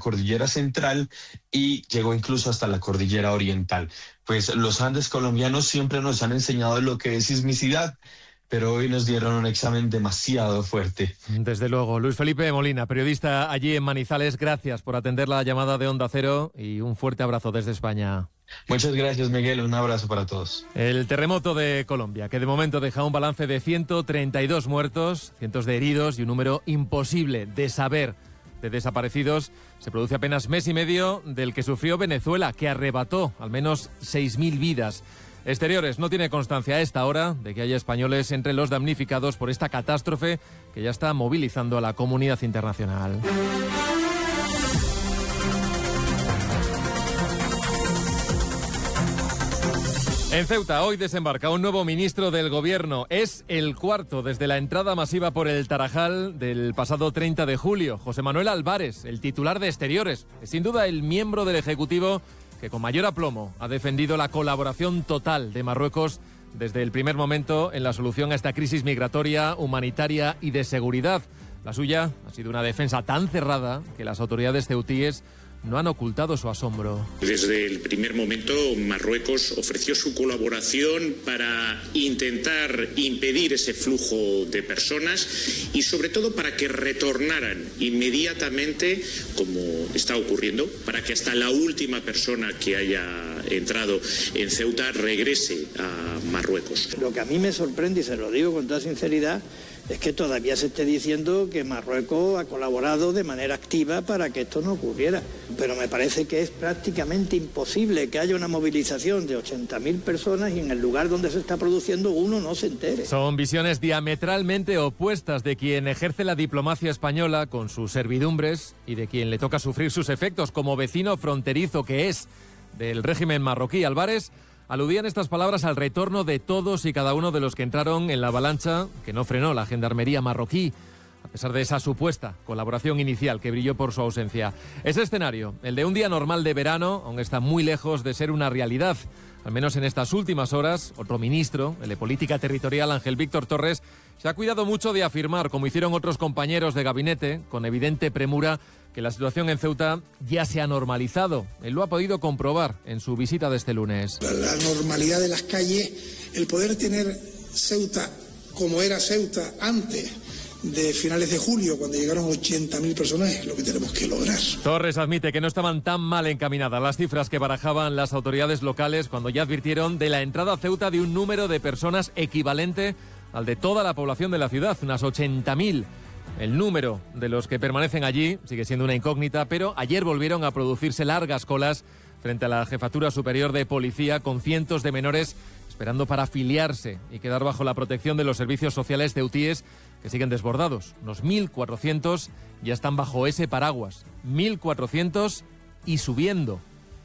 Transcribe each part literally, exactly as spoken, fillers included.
cordillera central y llegó incluso hasta la cordillera oriental. Pues los Andes colombianos siempre nos han enseñado lo que es sismicidad, pero hoy nos dieron un examen demasiado fuerte. Desde luego. Luis Felipe Molina, periodista allí en Manizales, gracias por atender la llamada de Onda Cero y un fuerte abrazo desde España. Muchas gracias, Miguel. Un abrazo para todos. El terremoto de Colombia, que de momento deja un balance de ciento treinta y dos muertos, cientos de heridos y un número imposible de saber de desaparecidos, se produce apenas mes y medio del que sufrió Venezuela, que arrebató al menos seis mil vidas. Exteriores no tiene constancia a esta hora de que haya españoles entre los damnificados por esta catástrofe que ya está movilizando a la comunidad internacional. En Ceuta hoy desembarca un nuevo ministro del Gobierno. Es el cuarto desde la entrada masiva por el Tarajal del pasado treinta de julio. José Manuel Álvarez, el titular de Exteriores, es sin duda el miembro del Ejecutivo que con mayor aplomo ha defendido la colaboración total de Marruecos desde el primer momento en la solución a esta crisis migratoria, humanitaria y de seguridad. La suya ha sido una defensa tan cerrada que las autoridades ceutíes no han ocultado su asombro. Desde el primer momento, Marruecos ofreció su colaboración para intentar impedir ese flujo de personas y sobre todo para que retornaran inmediatamente, como está ocurriendo, para que hasta la última persona que haya entrado en Ceuta regrese a Marruecos. Lo que a mí me sorprende, y se lo digo con toda sinceridad, es que todavía se esté diciendo que Marruecos ha colaborado de manera activa para que esto no ocurriera. Pero me parece que es prácticamente imposible que haya una movilización de ochenta mil personas y en el lugar donde se está produciendo uno no se entere. Son visiones diametralmente opuestas de quien ejerce la diplomacia española con sus servidumbres y de quien le toca sufrir sus efectos como vecino fronterizo que es del régimen marroquí. Álvarez aludían estas palabras al retorno de todos y cada uno de los que entraron en la avalancha que no frenó la gendarmería marroquí, a pesar de esa supuesta colaboración inicial que brilló por su ausencia. Ese escenario, el de un día normal de verano, aún está muy lejos de ser una realidad. Al menos en estas últimas horas, otro ministro, el de Política Territorial, Ángel Víctor Torres, se ha cuidado mucho de afirmar, como hicieron otros compañeros de gabinete, con evidente premura, que la situación en Ceuta ya se ha normalizado. Él lo ha podido comprobar en su visita de este lunes. La, la normalidad de las calles, el poder tener Ceuta como era Ceuta antes de finales de julio, cuando llegaron ochenta mil personas, es lo que tenemos que lograr. Torres admite que no estaban tan mal encaminadas las cifras que barajaban las autoridades locales cuando ya advirtieron de la entrada a Ceuta de un número de personas equivalente al de toda la población de la ciudad, unas ochenta mil. El número de los que permanecen allí sigue siendo una incógnita, pero ayer volvieron a producirse largas colas frente a la Jefatura Superior de Policía con cientos de menores esperando para afiliarse y quedar bajo la protección de los servicios sociales ceutíes que siguen desbordados. Unos mil cuatrocientos ya están bajo ese paraguas. mil cuatrocientos y subiendo.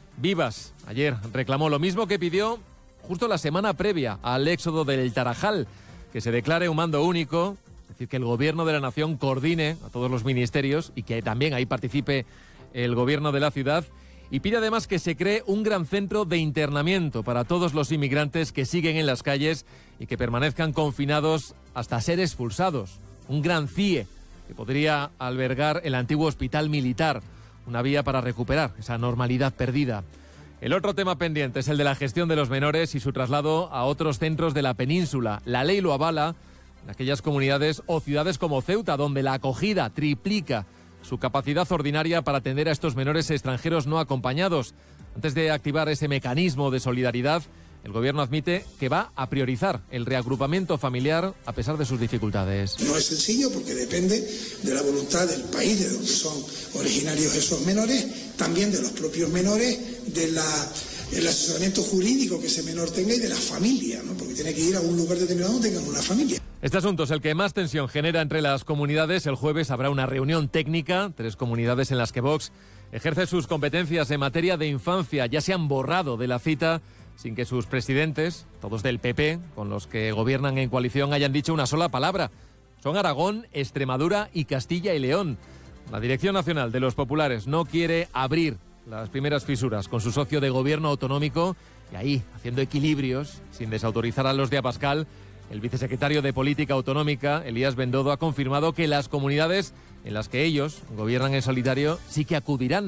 Vivas ayer reclamó lo mismo que pidió justo la semana previa al éxodo del Tarajal, que se declare un mando único, es decir, que el gobierno de la nación coordine a todos los ministerios y que también ahí participe el gobierno de la ciudad. Y pide además que se cree un gran centro de internamiento para todos los inmigrantes que siguen en las calles y que permanezcan confinados hasta ser expulsados. Un gran C I E que podría albergar el antiguo hospital militar, una vía para recuperar esa normalidad perdida. El otro tema pendiente es el de la gestión de los menores y su traslado a otros centros de la península. La ley lo avala en aquellas comunidades o ciudades como Ceuta, donde la acogida triplica su capacidad ordinaria para atender a estos menores extranjeros no acompañados. Antes de activar ese mecanismo de solidaridad, el gobierno admite que va a priorizar el reagrupamiento familiar a pesar de sus dificultades. No es sencillo porque depende de la voluntad del país de donde son originarios esos menores, también de los propios menores, de la, el asesoramiento jurídico que ese menor tenga y de la familia, ¿no? Porque tiene que ir a un lugar determinado donde tengan una familia. Este asunto es el que más tensión genera entre las comunidades. El jueves habrá una reunión técnica, tres comunidades en las que Vox ejerce sus competencias en materia de infancia. Ya se han borrado de la cita sin que sus presidentes, todos del P P, con los que gobiernan en coalición, hayan dicho una sola palabra. Son Aragón, Extremadura y Castilla y León. La Dirección Nacional de los Populares no quiere abrir las primeras fisuras con su socio de gobierno autonómico y ahí, haciendo equilibrios, sin desautorizar a los de Abascal, el vicesecretario de Política Autonómica, Elías Bendodo, ha confirmado que las comunidades en las que ellos gobiernan en solitario sí que acudirán